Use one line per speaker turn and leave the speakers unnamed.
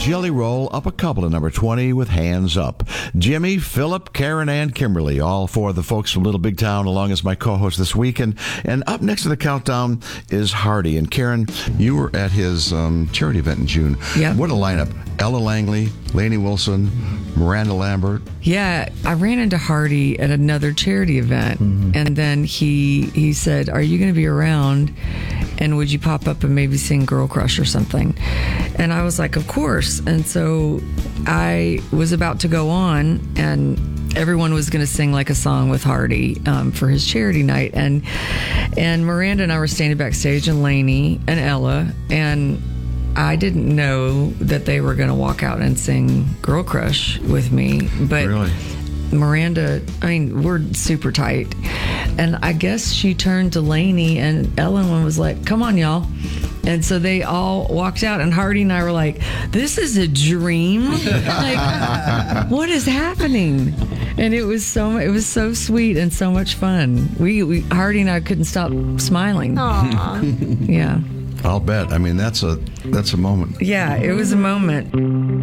Jelly Roll up a couple of number 20 with Hands Up. Jimmy, Philip, Karen, and Kimberly, all four of the folks from Little Big Town, along as my co-host this week. And up next to the countdown is Hardy. And Karen, you were at his charity event in June.
Yeah.
What a lineup. Ella Langley, Lainey Wilson, Miranda Lambert.
Yeah, I ran into Hardy at another charity event, and then he said, "Are you going to be around? And would you pop up and maybe sing Girl Crush or something?" And I was like, "Of course." And so I was about to go on, and everyone was going to sing like a song with Hardy for his charity night, and Miranda and I were standing backstage, and Lainey and Ella, and I didn't know that they were going to walk out and sing Girl Crush with me. But
really?
Miranda, I mean, we're super tight. And I guess she turned to Lainey, and Ellen was like, "Come on, y'all." And so they all walked out, and Hardy and I were like, "This is a dream. Like, what is happening?" And it was so sweet and so much fun. We Hardy and I couldn't stop smiling.
Aww.
Yeah.
I'll bet. I mean, that's a moment.
Yeah, it was a moment.